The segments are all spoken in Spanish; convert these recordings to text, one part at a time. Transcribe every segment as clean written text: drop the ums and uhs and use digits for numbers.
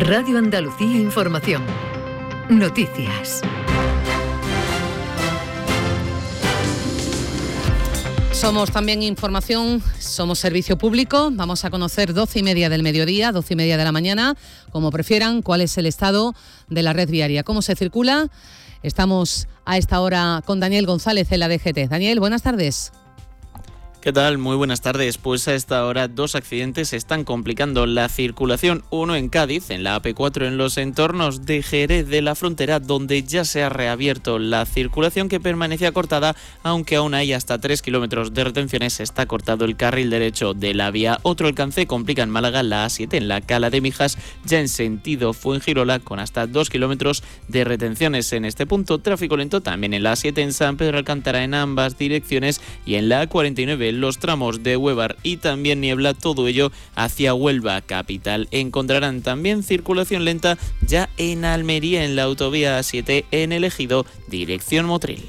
Radio Andalucía Información. Noticias. Somos también información, somos servicio público. Vamos a conocer 12:30 del mediodía, 12:30 de la mañana, como prefieran, cuál es el estado de la red viaria, cómo se circula. Estamos a esta hora con Daniel González en la DGT. Daniel, buenas tardes. ¿Qué tal? Muy buenas tardes. Pues a esta hora 2 accidentes están complicando la circulación. Uno en Cádiz, en la AP4 en los entornos de Jerez de la Frontera, donde ya se ha reabierto la circulación que permanecía cortada, aunque aún hay hasta 3 kilómetros de retenciones. Está cortado el carril derecho de la vía. Otro alcance complica en Málaga la A7 en la Cala de Mijas, ya en sentido Fuengirola, con hasta 2 kilómetros de retenciones en este punto. Tráfico lento también en la A7 en San Pedro Alcántara en ambas direcciones y en la A49 los tramos de Huevar y también niebla, todo ello hacia Huelva capital. Encontrarán también circulación lenta ya en Almería en la autovía A7 en el Ejido, dirección Motril.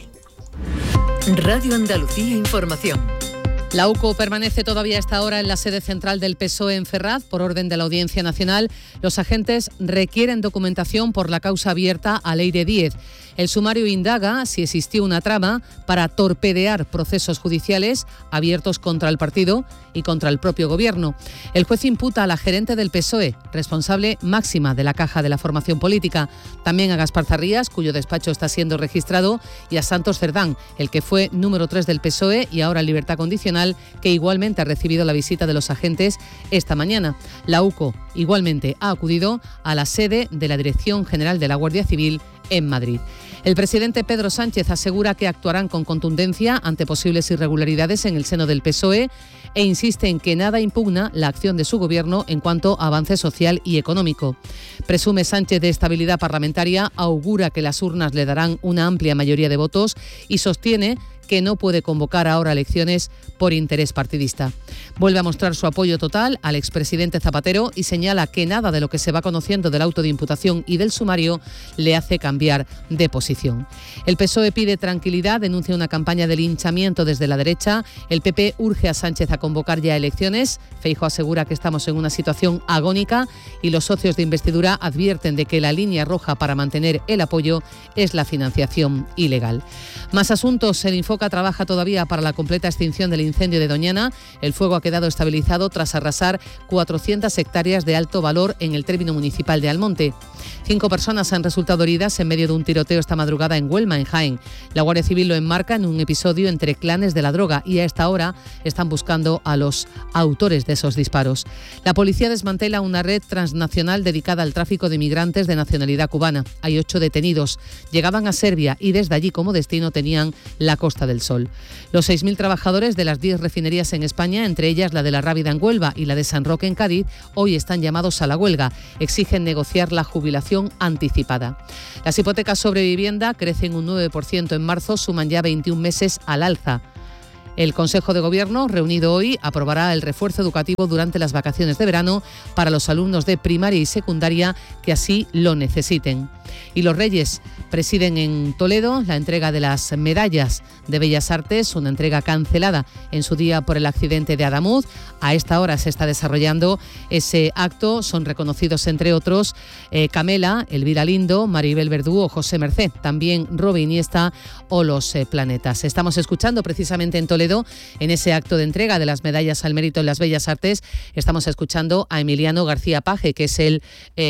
Radio Andalucía Información. La UCO permanece todavía a esta hora en la sede central del PSOE en Ferraz. Por orden de la Audiencia Nacional, los agentes requieren documentación por la causa abierta a Leire Díez. El sumario indaga si existió una trama para torpedear procesos judiciales abiertos contra el partido y contra el propio gobierno. El juez imputa a la gerente del PSOE, responsable máxima de la caja de la formación política, también a Gaspar Zarrías, cuyo despacho está siendo registrado, y a Santos Cerdán, el que fue número 3 del PSOE y ahora en libertad condicional, que igualmente ha recibido la visita de los agentes esta mañana. La UCO igualmente ha acudido a la sede de la Dirección General de la Guardia Civil en Madrid. El presidente Pedro Sánchez asegura que actuarán con contundencia ante posibles irregularidades en el seno del PSOE e insiste en que nada impugna la acción de su gobierno en cuanto a avance social y económico. Presume Sánchez de estabilidad parlamentaria, augura que las urnas le darán una amplia mayoría de votos y sostiene que no puede convocar ahora elecciones por interés partidista. Vuelve a mostrar su apoyo total al expresidente Zapatero y señala que nada de lo que se va conociendo del auto de imputación y del sumario le hace cambiar de posición. El PSOE pide tranquilidad, denuncia una campaña de linchamiento desde la derecha. El PP urge a Sánchez a convocar ya elecciones. Feijóo asegura que estamos en una situación agónica y los socios de investidura advierten de que la línea roja para mantener el apoyo es la financiación ilegal. Más asuntos. El Infoca trabaja todavía para la completa extinción del incendio de Doñana. El fuego ha quedado estabilizado tras arrasar 400 hectáreas de alto valor en el término municipal de Almonte. 5 personas han resultado heridas en medio de un tiroteo esta madrugada en Huelma, en Jaén. La Guardia Civil lo enmarca en un episodio entre clanes de la droga y a esta hora están buscando a los autores de esos disparos. La policía desmantela una red transnacional dedicada al tráfico de inmigrantes de nacionalidad cubana. Hay 8 detenidos. Llegaban a Serbia y desde allí como destino tenían la Costa del Sol. Los 6.000 trabajadores de las 10 refinerías en España, entre ellas la de La Rábida en Huelva y la de San Roque en Cádiz, hoy están llamados a la huelga. Exigen negociar la jubilación anticipada. Las hipotecas sobre vivienda crecen un 9% en marzo, suman ya 21 meses al alza. El Consejo de Gobierno, reunido hoy, aprobará el refuerzo educativo durante las vacaciones de verano para los alumnos de primaria y secundaria que así lo necesiten. Y los Reyes presiden en Toledo la entrega de las medallas de Bellas Artes, una entrega cancelada en su día por el accidente de Adamuz. A esta hora se está desarrollando ese acto. Son reconocidos, entre otros, Camela, Elvira Lindo, Maribel Verdú o José Mercé, también Robe Iniesta o Los Planetas. Estamos escuchando precisamente en Toledo, en ese acto de entrega de las medallas al mérito en las Bellas Artes, estamos escuchando a Emiliano García Paje, que es el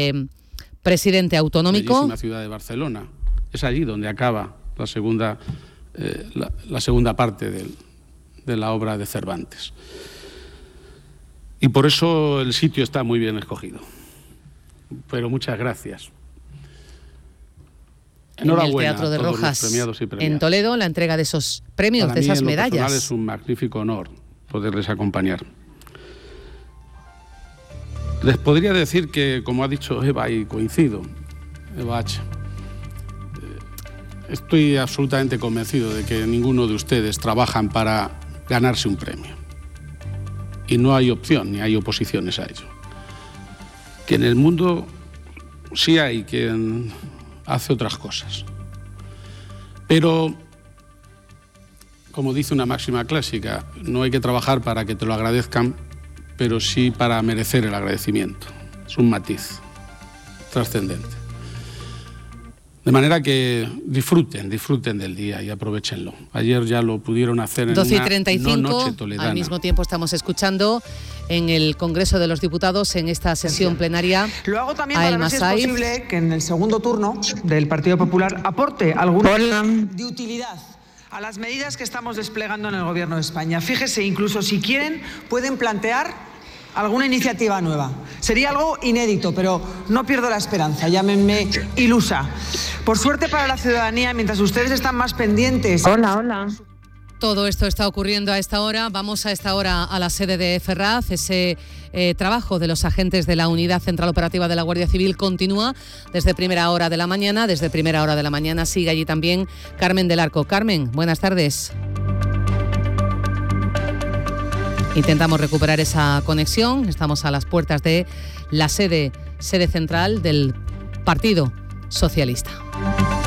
presidente autonómico. Bellísima ciudad de Barcelona. Es allí donde acaba la segunda parte de la obra de Cervantes. Y por eso el sitio está muy bien escogido. Pero muchas gracias. Enhorabuena en el Teatro de Rojas, en Toledo, la entrega de esos premios, para de esas medallas. Para mí, es un magnífico honor poderles acompañar. Les podría decir que, como ha dicho Eva, y coincido, Eva H., estoy absolutamente convencido de que ninguno de ustedes trabajan para ganarse un premio. Y no hay opción, ni hay oposiciones a ello. Que en el mundo sí hay quien hace otras cosas. Pero, como dice una máxima clásica, no hay que trabajar para que te lo agradezcan, pero sí para merecer el agradecimiento. Es un matiz. trascendente. De manera que disfruten del día y aprovechenlo. Ayer ya lo pudieron hacer en 12:35, una noche toledana. al mismo tiempo estamos escuchando en el Congreso de los Diputados, en esta sesión plenaria, lo hago también para ver si es posible que en el segundo turno del Partido Popular aporte alguna de utilidad a las medidas que estamos desplegando en el Gobierno de España. Fíjese, incluso si quieren, pueden plantear alguna iniciativa nueva. Sería algo inédito, pero no pierdo la esperanza, llámenme ilusa. Por suerte para la ciudadanía, mientras ustedes están más pendientes... Hola. Todo esto está ocurriendo a esta hora. Vamos a esta hora a la sede de Ferraz. Ese trabajo de los agentes de la Unidad Central Operativa de la Guardia Civil continúa desde primera hora de la mañana. Desde primera hora de la mañana sigue allí también Carmen del Arco. Carmen, buenas tardes. Intentamos recuperar esa conexión. Estamos a las puertas de la sede central del Partido Socialista.